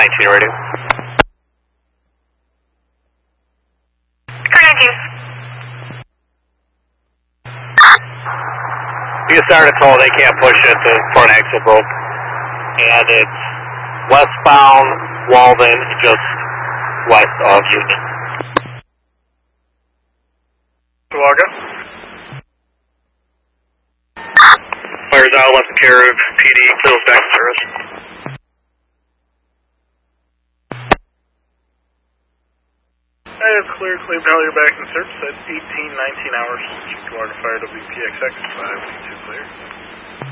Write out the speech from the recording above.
19 radio. Car 19. You started told they can't push it, the front axle broke. And it's westbound Walden, just west of Union. Chihuahua. Fires out, left care of PD, clears back to service. It's clear, claim value, you're back in service at 18-19 hours. Chihuahua Fire WPXX 582 clear.